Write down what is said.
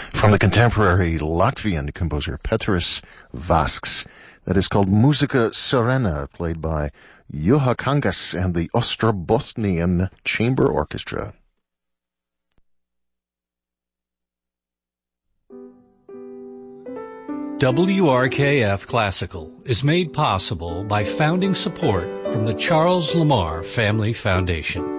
from the contemporary Latvian composer Petras Vasks. That is called Musica Serena, played by Juha Kangas and the Ostrobotnian Chamber Orchestra. WRKF Classical is made possible by founding support from the Charles Lamar Family Foundation.